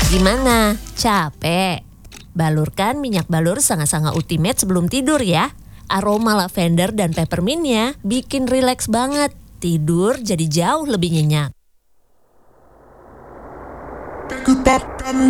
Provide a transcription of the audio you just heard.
Gimana? Capek? Balurkan minyak balur Sangat-Sangat Ultimate sebelum tidur ya. Aroma lavender dan peppermintnya bikin rileks banget. Tidur jadi jauh lebih nyenyak.